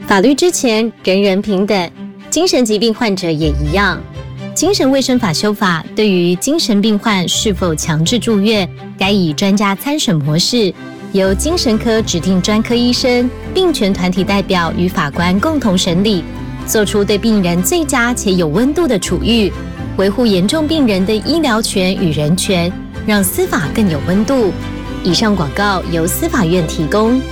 法律之前人人平等，精神疾病患者也一样。精神卫生法修法对于精神病患是否强制住院，该以专家参审模式，由精神科指定专科医生、病权团体代表与法官共同审理，做出对病人最佳且有温度的处遇，维护严重病人的医疗权与人权，让司法更有温度。以上广告由司法院提供。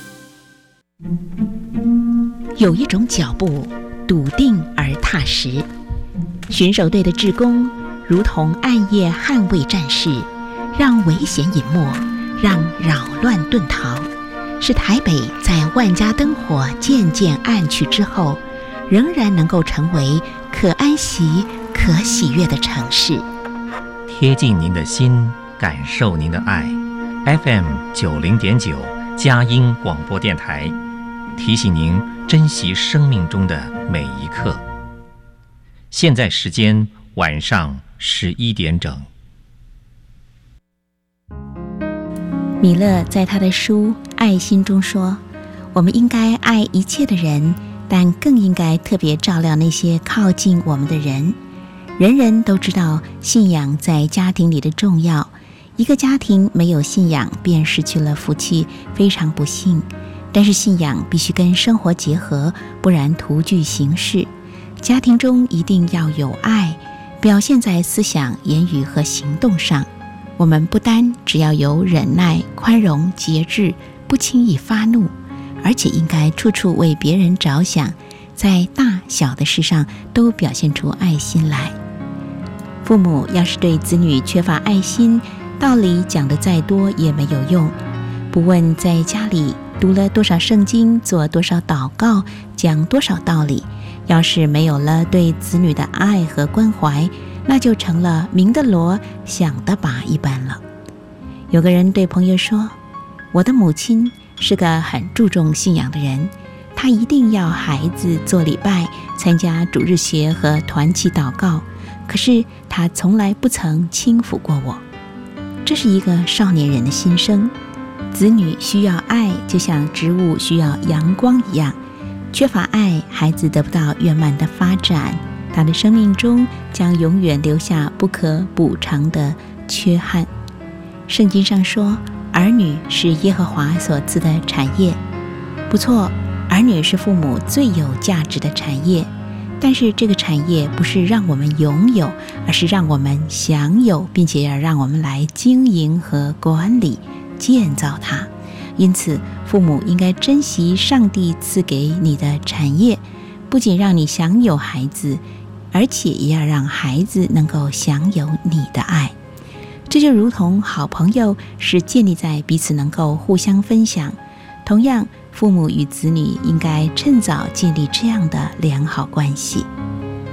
有一种脚步笃定而踏实，巡守队的志工如同暗夜捍卫战士，让危险隐没，让扰乱遁逃，使台北在万家灯火渐渐暗去之后，仍然能够成为可安息、可喜悦的城市。 贴近您的心，感受您的爱。FM 90.9佳音广播电台，提醒您珍惜生命中的每一刻。现在时间晚上11点整。 米勒在他的书《爱心》中说，我们应该爱一切的人，但更应该特别照料那些靠近我们的人。人人都知道信仰在家庭里的重要，一个家庭没有信仰便失去了福气，非常不幸。但是信仰必须跟生活结合，不然徒具形式。家庭中一定要有爱，表现在思想、言语和行动上。我们不单只要有忍耐、宽容、节制，不轻易发怒，而且应该处处为别人着想，在大小的事上都表现出爱心来。父母要是对子女缺乏爱心，道理讲得再多也没有用。不问在家里读了多少圣经，做多少祷告，讲多少道理，要是没有了对子女的爱和关怀，那就成了明的锣响的钹一般了。有个人对朋友说，我的母亲是个很注重信仰的人，她一定要孩子做礼拜，参加主日学和团契祷告，可是她从来不曾轻抚过我。这是一个少年人的心声。子女需要爱，就像植物需要阳光一样，缺乏爱，孩子得不到圆满的发展，他的生命中将永远留下不可补偿的缺憾。圣经上说，儿女是耶和华所赐的产业。不错，儿女是父母最有价值的产业，但是这个产业不是让我们拥有，而是让我们享有，并且要让我们来经营和管理建造它。因此父母应该珍惜上帝赐给你的产业，不仅让你享有孩子，而且也要让孩子能够享有你的爱。这就如同好朋友是建立在彼此能够互相分享，同样父母与子女应该趁早建立这样的良好关系。